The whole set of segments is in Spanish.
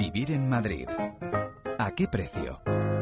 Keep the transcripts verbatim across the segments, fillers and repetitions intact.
Vivir en Madrid. ¿A qué precio?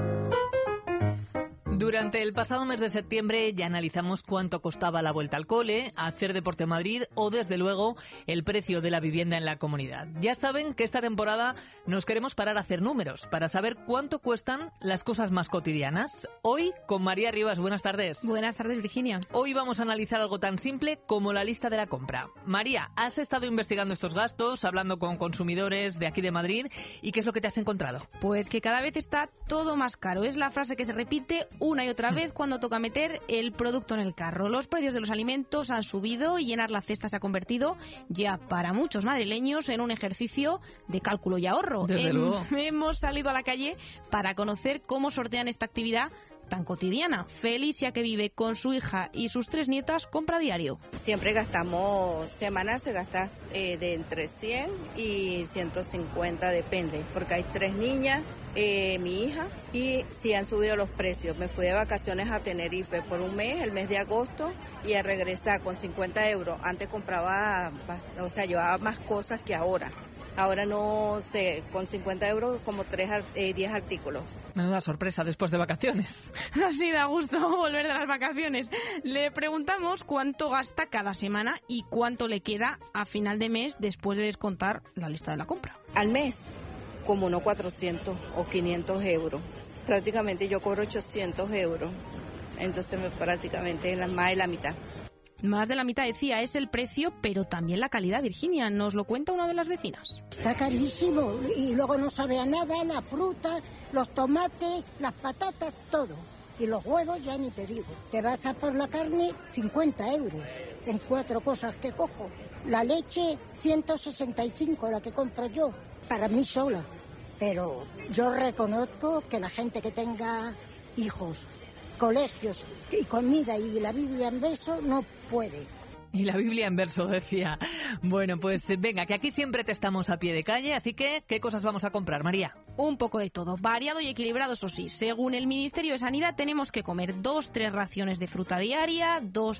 Durante el pasado mes de septiembre ya analizamos cuánto costaba la vuelta al cole, hacer deporte en Madrid o, desde luego, el precio de la vivienda en la comunidad. Ya saben que esta temporada nos queremos parar a hacer números para saber cuánto cuestan las cosas más cotidianas. Hoy, con María Rivas. Buenas tardes. Buenas tardes, Virginia. Hoy vamos a analizar algo tan simple como la lista de la compra. María, has estado investigando estos gastos, hablando con consumidores de aquí de Madrid, ¿y qué es lo que te has encontrado? Pues que cada vez está todo más caro. Es la frase que se repite una y otra vez cuando toca meter el producto en el carro. Los precios de los alimentos han subido y llenar la cesta se ha convertido ya para muchos madrileños en un ejercicio de cálculo y ahorro. Desde luego. Hemos salido a la calle para conocer cómo sortean esta actividad tan cotidiana. Felicia, que vive con su hija y sus tres nietas, compra diario. Siempre gastamos, semanal se gasta eh, de entre cien y ciento cincuenta, depende, porque hay tres niñas, eh, mi hija, y sí han subido los precios. Me fui de vacaciones a Tenerife por un mes, el mes de agosto, y a regresar con cincuenta euros. Antes compraba, o sea, llevaba más cosas que ahora. Ahora no sé, con cincuenta euros como tres, eh, diez artículos. Menuda sorpresa después de vacaciones. Así da gusto volver de las vacaciones. Le preguntamos cuánto gasta cada semana y cuánto le queda a final de mes después de descontar la lista de la compra. Al mes, como unos cuatrocientos o quinientos euros. Prácticamente yo cobro ochocientos euros. Entonces me, prácticamente en la, más de la mitad. Más de la mitad, decía, es el precio, pero también la calidad, Virginia. Nos lo cuenta una de las vecinas. Está carísimo y luego no sabe a nada, la fruta, los tomates, las patatas, todo. Y los huevos ya ni te digo. Te vas a por la carne, cincuenta euros en cuatro cosas que cojo. La leche, ciento sesenta y cinco, la que compro yo, para mí sola. Pero yo reconozco que la gente que tenga hijos, colegios y comida y la Biblia en verso no puede. Y la Biblia en verso, decía. Bueno, pues venga, que aquí siempre te estamos a pie de calle, así que, ¿qué cosas vamos a comprar, María? Un poco de todo, variado y equilibrado, eso sí. Según el Ministerio de Sanidad, tenemos que comer dos, tres raciones de fruta diaria, dos,